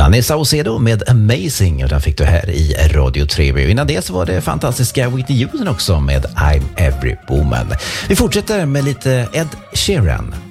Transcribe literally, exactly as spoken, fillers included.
Danny Saucedo med Amazing, och den fick du här i Radio tre. Innan det så var det fantastiska Whitney Houston också med I'm Every Woman. Vi fortsätter med lite Ed Sheeran.